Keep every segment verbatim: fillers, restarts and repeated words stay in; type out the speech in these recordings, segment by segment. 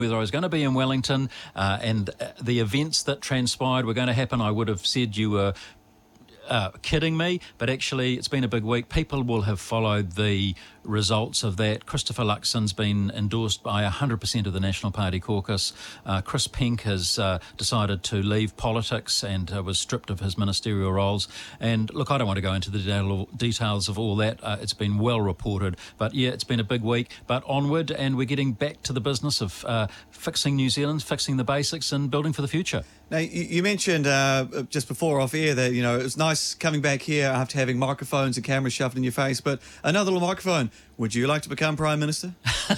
whether I was going to be in Wellington uh, and the events that transpired were going to happen, I would have said you were uh, kidding me, but actually it's been a big week. People will have followed the results of that. Christopher Luxon's been endorsed by one hundred percent of the National Party caucus. Uh, Chris Penk has uh, decided to leave politics and uh, was stripped of his ministerial roles. And look, I don't want to go into the details of all that. Uh, it's been well reported. But yeah, it's been a big week. But onward, and we're getting back to the business of uh, fixing New Zealand, fixing the basics and building for the future. Now, you mentioned uh, just before off air that, you know, it was nice coming back here after having microphones and cameras shoved in your face, but another little microphone. Would you like to become Prime Minister?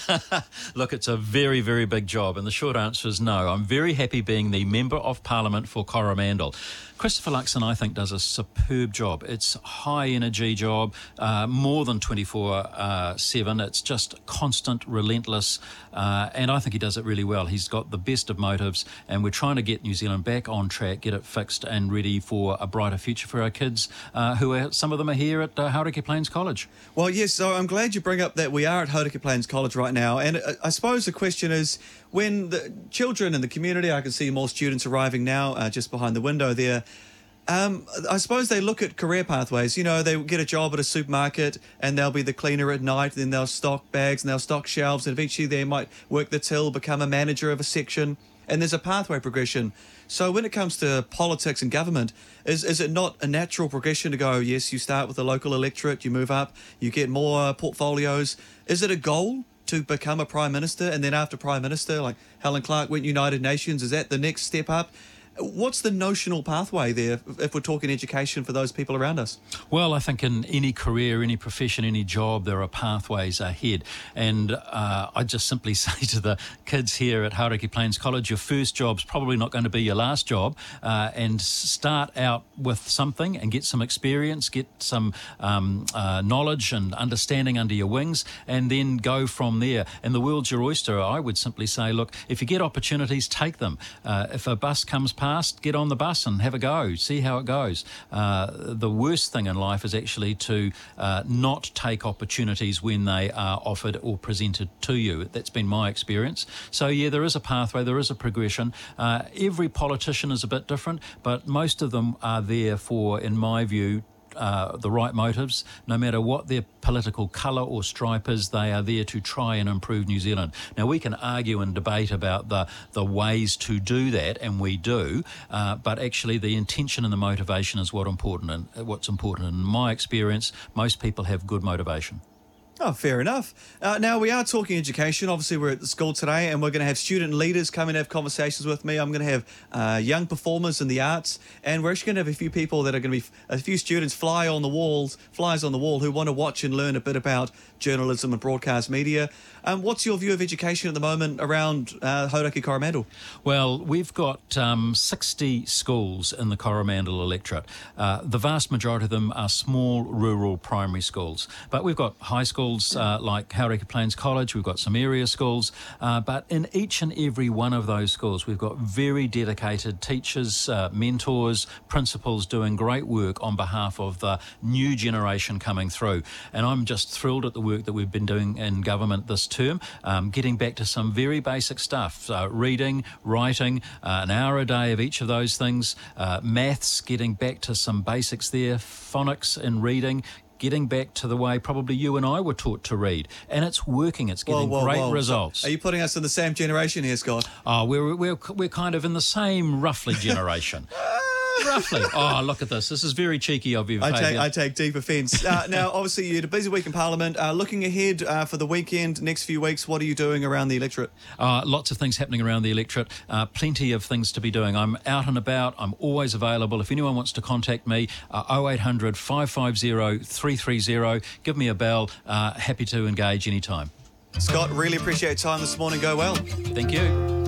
Look, it's a very, very big job, and the short answer is no. I'm very happy being the Member of Parliament for Coromandel. Christopher Luxon, I think, does a superb job. It's a high-energy job, uh, more than twenty-four seven. It's just constant, relentless, uh, and I think he does it really well. He's got the best of motives, and we're trying to get New Zealand back on track, get it fixed and ready for a brighter future for our kids, uh, who are, some of them are here at uh, Hauraki Plains College. Well, yes, so I'm glad you bring up that we are at Hauraki Plains College right now, and I suppose the question is, when the children in the community, I can see more students arriving now uh, just behind the window there, um, I suppose they look at career pathways. You know, they get a job at a supermarket and they'll be the cleaner at night, then they'll stock bags and they'll stock shelves, and eventually they might work the till, become a manager of a section, and there's a pathway progression. So when it comes to politics and government, is is it not a natural progression to go, yes, you start with the local electorate, you move up, you get more portfolios? Is it a goal to become a Prime Minister, and then after Prime Minister, like Helen Clark went United Nations, is that the next step up? What's the notional pathway there if we're talking education for those people around us? Well, I think in any career, any profession, any job, there are pathways ahead. And uh, I just simply say to the kids here at Hauraki Plains College, your first job's probably not going to be your last job, uh, and start out with something and get some experience, get some um, uh, knowledge and understanding under your wings, and then go from there. And the world's your oyster. I would simply say, look, if you get opportunities, take them. Uh, if a bus comes past, get on the bus and have a go, see how it goes. Uh, the worst thing in life is actually to uh, not take opportunities when they are offered or presented to you. That's been my experience. So yeah, there is a pathway, there is a progression. Uh, every politician is a bit different, but most of them are there for, in my view, Uh, the right motives. No matter what their political colour or stripe is, they are there to try and improve New Zealand. Now, we can argue and debate about the, the ways to do that, and we do, uh, but actually the intention and the motivation is what important and what's important. In my experience, most people have good motivation. Oh, fair enough. Uh, now, we are talking education. Obviously, we're at the school today, and we're going to have student leaders come and have conversations with me. I'm going to have uh, young performers in the arts, and we're actually going to have a few people that are going to be, a few students fly on the walls, flies on the wall, who want to watch and learn a bit about journalism and broadcast media. Um, what's your view of education at the moment around uh, Hauraki Coromandel? Well, we've got um, sixty schools in the Coromandel electorate. Uh, the vast majority of them are small rural primary schools, but we've got high schools uh, like Hauraki Plains College, we've got some area schools, uh, but in each and every one of those schools we've got very dedicated teachers, uh, mentors, principals doing great work on behalf of the new generation coming through. And I'm just thrilled at the work that we've been doing in government this term, um, getting back to some very basic stuff, uh, reading, writing, uh, an hour a day of each of those things, uh, maths, getting back to some basics there, phonics in reading, getting back to the way probably you and I were taught to read. And it's working. It's getting whoa, whoa, great whoa. results. So are you putting us in the same generation here, Scott? Oh, we're, we're, we're kind of in the same, roughly, generation. Roughly. Oh, look at this. This is very cheeky of you, I take, Fabian. I take deep offence. Uh, now, obviously, you had a busy week in Parliament. Uh, looking ahead uh, for the weekend, next few weeks, what are you doing around the electorate? Uh, lots of things happening around the electorate. Uh, plenty of things to be doing. I'm out and about. I'm always available. If anyone wants to contact me, uh, oh eight hundred, five five zero, three three zero. Give me a bell. Uh, happy to engage anytime. Scott, really appreciate your time this morning. Go well. Thank you.